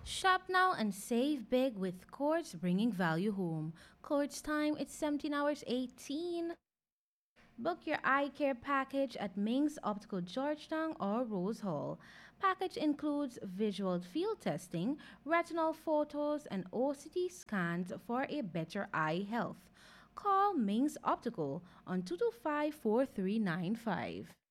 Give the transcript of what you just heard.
Shop now and save big with Quartz bringing value home. Quartz time, it's 17 hours 18. Book your eye care package at Ming's Optical Georgetown or Rose Hall. Package includes visual field testing, retinal photos, and OCT scans for a better eye health. Call Ming's Optical on 225 4395.